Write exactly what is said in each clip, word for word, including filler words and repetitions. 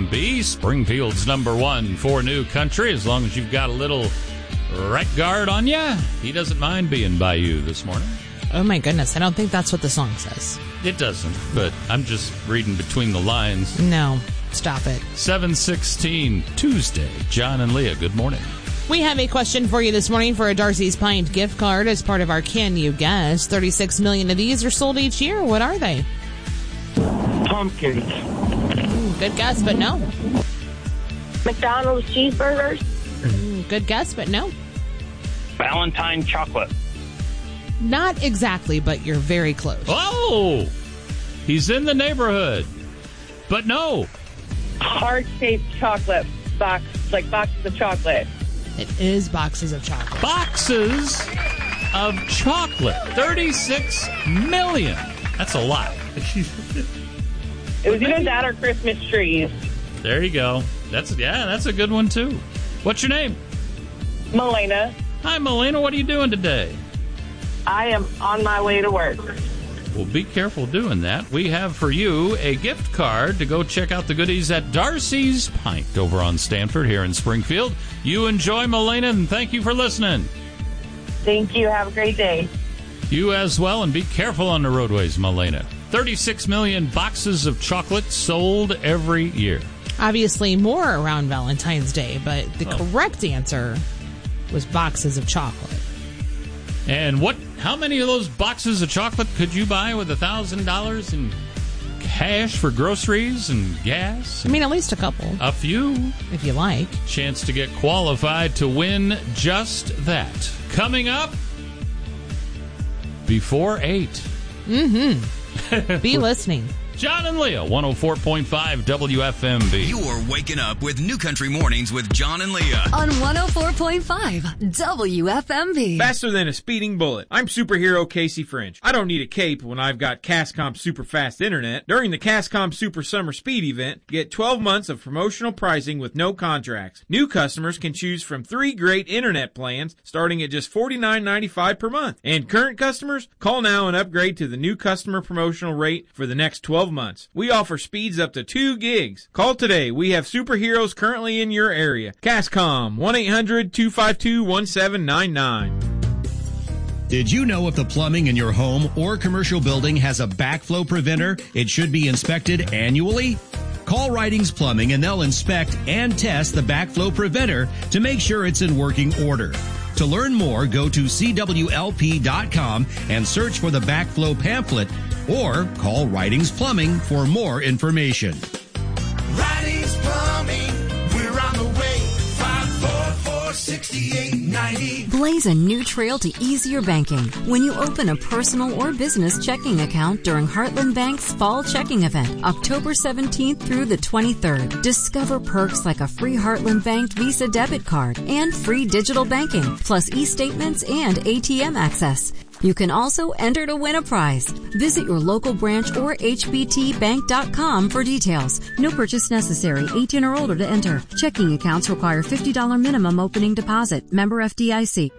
B, Springfield's number one for new country. As long as you've got a little right guard on you, he doesn't mind being by you this morning. Oh my goodness, I don't think that's what the song says. It doesn't, but I'm just reading between the lines. No, stop it. seven sixteen, Tuesday. John and Leah, good morning. We have a question for you this morning for a Darcy's Pint gift card as part of our Can You Guess? thirty-six million of these are sold each year. What are they? Pumpkins. Ooh, good guess, but no. McDonald's cheeseburgers. Ooh, good guess, but no. Valentine chocolate. Not exactly, but you're very close. Oh! He's in the neighborhood. But no. Heart-shaped chocolate box, like boxes of chocolate. It is boxes of chocolate. Boxes of chocolate. thirty-six million. That's a lot. It was either that or Christmas trees. There you go. That's yeah, that's a good one, too. What's your name? Melena. Hi, Melena. What are you doing today? I am on my way to work. Well, be careful doing that. We have for you a gift card to go check out the goodies at Darcy's Pint over on Stanford here in Springfield. You enjoy, Melena, and thank you for listening. Thank you. Have a great day. You as well, and be careful on the roadways, Melena. thirty-six million boxes of chocolate sold every year. Obviously more around Valentine's Day, but the oh. correct answer was boxes of chocolate. And what? How many of those boxes of chocolate could you buy with one thousand dollars in cash for groceries and gas? I mean, at least a couple. A few. If you like. Chance to get qualified to win just that. Coming up before eight. Mm-hmm. Be listening. John and Leah, one oh four point five W F M B. You're waking up with New Country Mornings with John and Leah on one oh four point five W F M B. Faster than a speeding bullet. I'm superhero Casey French. I don't need a cape when I've got Cascom Super Fast Internet. During the Cascom Super Summer Speed Event, get twelve months of promotional pricing with no contracts. New customers can choose from three great internet plans starting at just forty-nine ninety-five per month. And current customers, call now and upgrade to the new customer promotional rate for the next twelve months. We offer speeds up to two gigs. Call today. We have superheroes currently in your area. Cascom, one eight hundred two five two one seven nine nine. Did you know if the plumbing in your home or commercial building has a backflow preventer, it should be inspected annually? Call Ridings Plumbing and they'll inspect and test the backflow preventer to make sure it's in working order. To learn more, go to C W L P dot com and search for the backflow pamphlet or call Ridings Plumbing for more information. Ridings Plumbing, we're on the way. five four four, six eight nine zero. Blaze a new trail to easier banking when you open a personal or business checking account during Heartland Bank's Fall Checking Event, October seventeenth through the twenty-third. Discover perks like a free Heartland Bank Visa debit card and free digital banking, plus e-statements and A T M access. You can also enter to win a prize. Visit your local branch or H B T bank dot com for details. No purchase necessary. eighteen or older to enter. Checking accounts require fifty dollars minimum opening deposit. Member F D I C.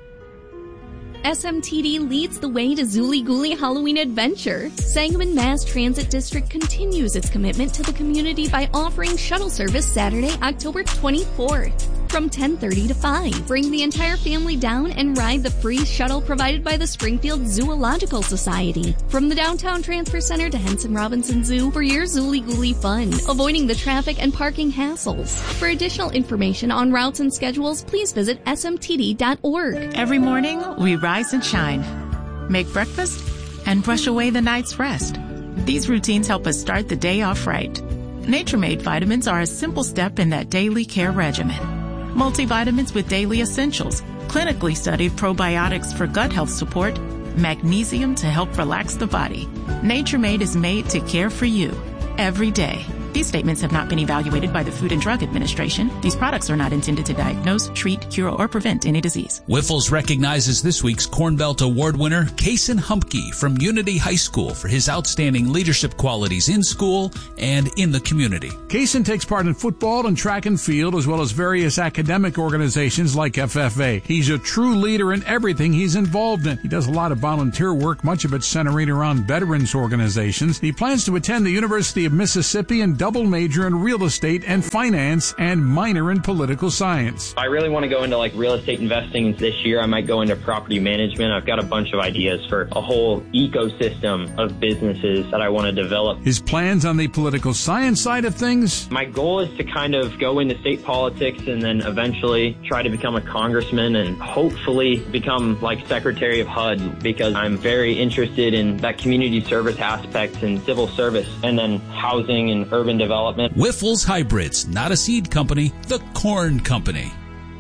S M T D leads the way to Zooly Gooly Halloween Adventure. Sangamon Mass Transit District continues its commitment to the community by offering shuttle service Saturday, October twenty-fourth from ten thirty to five. Bring the entire family down and ride the free shuttle provided by the Springfield Zoological Society. From the Downtown Transfer Center to Henson Robinson Zoo for your Zooly Gooly fun, avoiding the traffic and parking hassles. For additional information on routes and schedules, please visit S M T D dot org. Every morning, we rise and shine, make breakfast, and brush away the night's rest. These routines help us start the day off right. Nature Made vitamins are a simple step in that daily care regimen. Multivitamins with daily essentials, clinically studied probiotics for gut health support, magnesium to help relax the body. Nature Made is made to care for you every day. These statements have not been evaluated by the Food and Drug Administration. These products are not intended to diagnose, treat, cure, or prevent any disease. Whiffles recognizes this week's Corn Belt Award winner, Kason Humpke from Unity High School for his outstanding leadership qualities in school and in the community. Kason takes part in football and track and field as well as various academic organizations like F F A. He's a true leader in everything he's involved in. He does a lot of volunteer work, much of it centering around veterans organizations. He plans to attend the University of Mississippi and double major in real estate and finance and minor in political science. I really want to go into like real estate investing this year. I might go into property management. I've got a bunch of ideas for a whole ecosystem of businesses that I want to develop. His plans on the political science side of things? My goal is to kind of go into state politics and then eventually try to become a congressman and hopefully become like Secretary of H U D, because I'm very interested in that community service aspect and civil service, and then housing and urban development. Wiffles Hybrids, not a seed company, the corn company.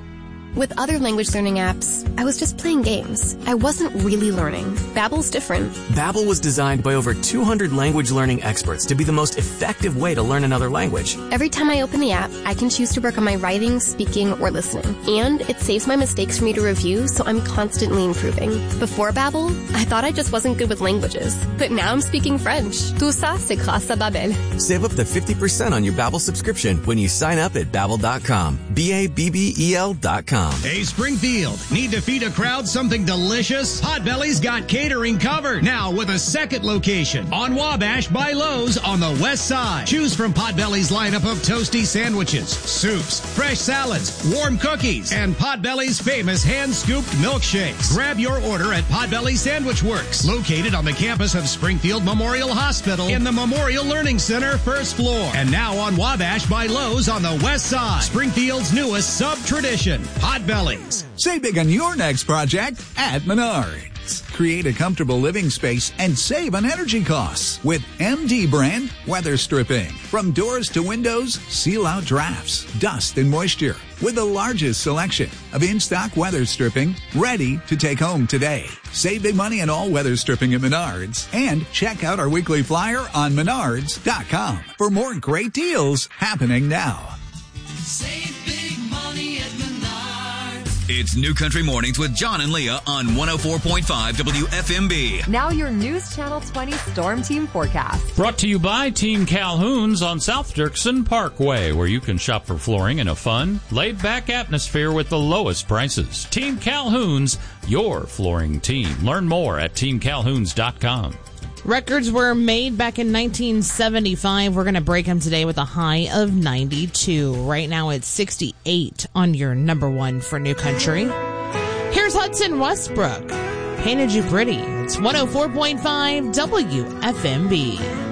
With other language learning apps, I was just playing games. I wasn't really learning. Babbel's different. Babbel was designed by over two hundred language learning experts to be the most effective way to learn another language. Every time I open the app, I can choose to work on my writing, speaking, or listening. And it saves my mistakes for me to review, so I'm constantly improving. Before Babbel, I thought I just wasn't good with languages. But now I'm speaking French. Tout ça, c'est grâce à Babbel. Save up to fifty percent on your Babbel subscription when you sign up at babbel dot com. B A B B E L dot com. Hey, Springfield, need to feed a crowd something delicious? Potbelly's got catering covered. Now with a second location on Wabash by Lowe's on the west side. Choose from Potbelly's lineup of toasty sandwiches, soups, fresh salads, warm cookies, and Potbelly's famous hand-scooped milkshakes. Grab your order at Potbelly Sandwich Works, located on the campus of Springfield Memorial Hospital in the Memorial Learning Center, first floor. And now on Wabash by Lowe's on the west side. Springfield's newest sub-tradition, Potbelly. Save big on your next project at Menards. Create a comfortable living space and save on energy costs with M D brand weather stripping. From doors to windows, seal out drafts, dust, and moisture with the largest selection of in-stock weather stripping ready to take home today. Save big money on all weather stripping at Menards and check out our weekly flyer on menards dot com for more great deals happening now. Save big money at Menards. It's New Country Mornings with John and Leah on one oh four point five W F M B. Now your News Channel twenty Storm Team forecast. Brought to you by Team Calhoun's on South Dirksen Parkway, where you can shop for flooring in a fun, laid-back atmosphere with the lowest prices. Team Calhoun's, your flooring team. Learn more at team calhouns dot com. Records were made back in nineteen seventy-five. We're going to break them today with a high of ninety-two. Right now it's sixty-eight on your number one for New Country. Here's Hudson Westbrook. Painted You Pretty. It's one oh four point five W F M B.